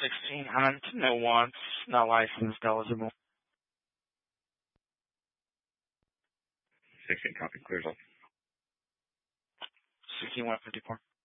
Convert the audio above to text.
16 Hunt, no wants, not licensed, eligible. 16 copy, clears up. 16 154.